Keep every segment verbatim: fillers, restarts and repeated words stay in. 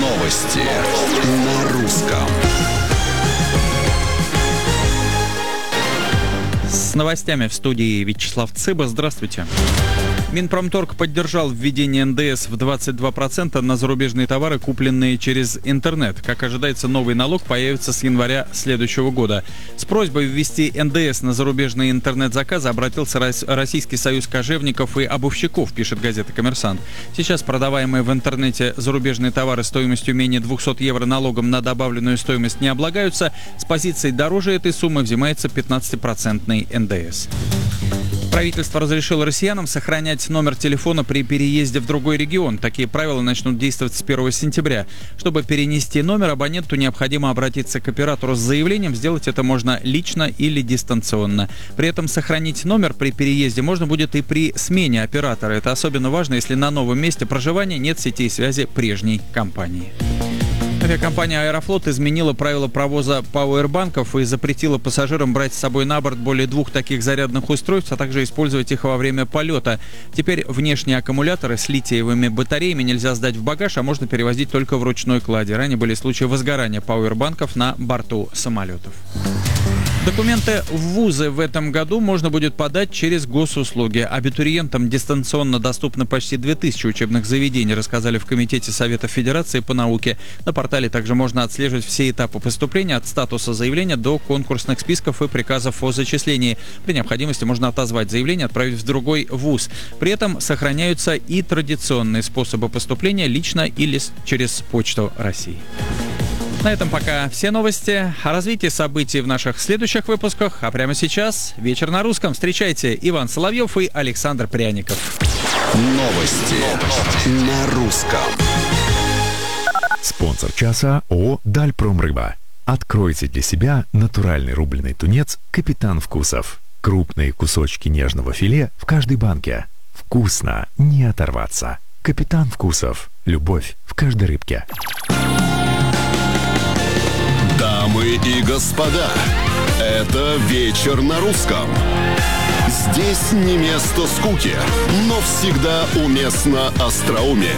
Новости на русском. С новостями в студии Вячеслав Цыба. Здравствуйте. Минпромторг поддержал введение эн дэ эс в двадцать два процента на зарубежные товары, купленные через интернет. Как ожидается, новый налог появится с января следующего года. С просьбой ввести эн дэ эс на зарубежные интернет-заказы обратился Российский союз кожевников и обувщиков, пишет газета «Коммерсант». Сейчас продаваемые в интернете зарубежные товары стоимостью менее двухсот евро налогом на добавленную стоимость не облагаются. С позиции дороже этой суммы взимается пятнадцатипроцентный эн дэ эс. Правительство разрешило россиянам сохранять номер телефона при переезде в другой регион. Такие правила начнут действовать с первого сентября. Чтобы перенести номер, абоненту необходимо обратиться к оператору с заявлением. Сделать это можно лично или дистанционно. При этом сохранить номер при переезде можно будет и при смене оператора. Это особенно важно, если на новом месте проживания нет сетей связи прежней компании. Авиакомпания «Аэрофлот» изменила правила провоза пауэрбанков и запретила пассажирам брать с собой на борт более двух таких зарядных устройств, а также использовать их во время полета. Теперь внешние аккумуляторы с литиевыми батареями нельзя сдать в багаж, а можно перевозить только в ручной кладе. Ранее были случаи возгорания пауэрбанков на борту самолетов. Документы в вузы в этом году можно будет подать через госуслуги. Абитуриентам дистанционно доступно почти две тысячи учебных заведений, рассказали в Комитете Совета Федерации по науке. На портале также можно отслеживать все этапы поступления от статуса заявления до конкурсных списков и приказов о зачислении. При необходимости можно отозвать заявление, отправить в другой вуз. При этом сохраняются и традиционные способы поступления лично или через Почту России. На этом пока все новости. О развитии событий в наших следующих выпусках. А прямо сейчас «Вечер на русском». Встречайте, Иван Соловьев и Александр Пряников. Новости на русском. Спонсор часа ООО «Дальпромрыба». Откройте для себя натуральный рубленый тунец «Капитан Вкусов». Крупные кусочки нежного филе в каждой банке. Вкусно, не оторваться. «Капитан Вкусов». Любовь в каждой рыбке. Дамы и господа, это «Вечер на русском». Здесь не место скуки, но всегда уместно остроумие.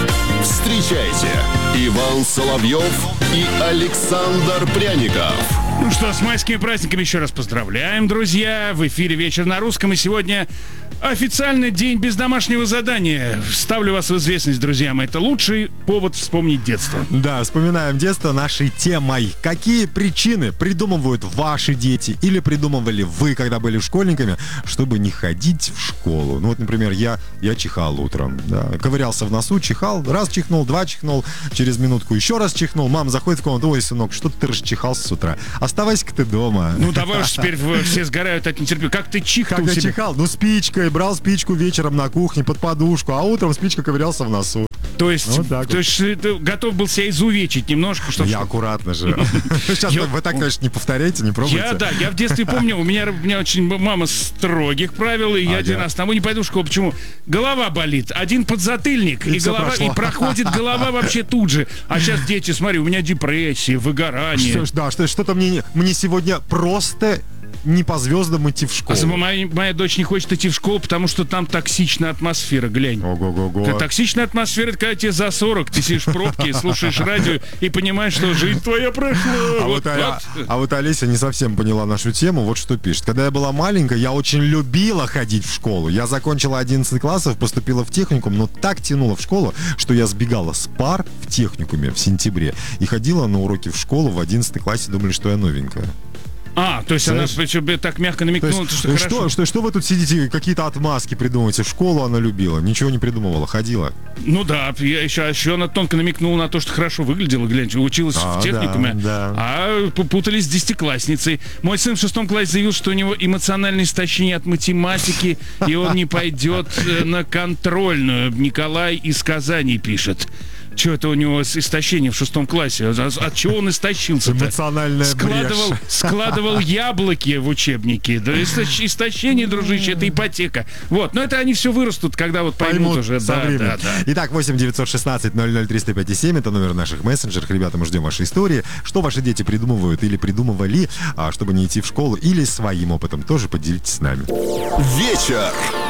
Встречайте, Иван Соловьев и Александр Пряников. Ну что, с майскими праздниками еще раз поздравляем, друзья. В эфире «Вечер на русском», и сегодня официальный день без домашнего задания. Ставлю вас в известность, друзья мои. Это лучший повод вспомнить детство. Да, вспоминаем детство нашей темой. Какие причины придумывают ваши дети или придумывали вы, когда были школьниками, чтобы не ходить в школу? Ну вот, например, я, я чихал утром. Да, ковырялся в носу, чихал. Раз чихнул, два чихнул. Через минутку еще раз чихнул. Мама заходит в комнату: ой, сынок, что ты расчихался с утра? Оставайся-ка ты дома. Ну давай уж теперь все сгорают от нетерпения. Как ты чихал? Как я чихал? Ну спичкой. Брал спичку вечером на кухне под подушку, а утром спичка ковырялся в носу. То есть, вот то вот. есть ты готов был себя изувечить немножко, чтобы... Я аккуратно же. Сейчас вы так, конечно, не повторяйте, не пробуйте. Я, да, я в детстве помню, у меня, у меня очень мама строгих правил, и я один раз тому не пойду в школу. Почему? Голова болит, один подзатыльник, и голова, и проходит голова вообще тут же. А сейчас дети, смотри, у меня депрессия, выгорание. Да, что-то мне мне сегодня просто... не по звездам идти в школу. А моя, моя дочь не хочет идти в школу, потому что там токсичная атмосфера, глянь. Ого-го-го. Токсичная атмосфера, это когда тебе за сорок, ты сидишь в пробке, слушаешь радио и понимаешь, что жизнь твоя прошла. А вот, вот, а, а вот Олеся не совсем поняла нашу тему, вот что пишет. Когда я была маленькая, я очень любила ходить в школу. Я закончила одиннадцать классов, поступила в техникум, но так тянула в школу, что я сбегала с пар в техникуме в сентябре и ходила на уроки в школу в одиннадцатом классе, думали, что я новенькая. А, то есть знаешь, она причем, так мягко намекнула, есть, что, что, хорошо. Что, что вы тут сидите, какие-то отмазки придумываете? Школу она любила, ничего не придумывала, ходила. Ну да, я еще, еще она тонко намекнула на то, что хорошо выглядела, гляньте, училась а, в техникуме, да, да. А попутались с десятиклассницей. Мой сын в шестом классе заявил, что у него эмоциональное истощение от математики, и он не пойдет на контрольную. Николай из Казани пишет. Что это у него истощение в шестом классе? От чего он истощился-то? Эмоциональная складывал, брешь. Складывал яблоки в учебнике. Да, истощение, дружище, это ипотека. Вот, но это они все вырастут, когда вот поймут, поймут уже. Да, да, да. Итак, восемь девятьсот шестнадцать ноль ноль триста пять семь, это номер наших мессенджеров. Ребята, мы ждем ваши истории. Что ваши дети придумывают или придумывали, чтобы не идти в школу, или своим опытом тоже поделитесь с нами. Вечер